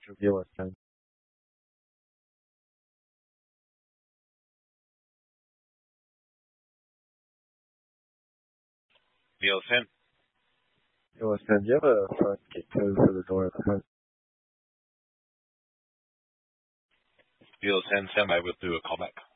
就给我3。 You'll send. It was sent. Do you have a front gate code for the door at the front? You'll send. Stand by. We'll do a callback.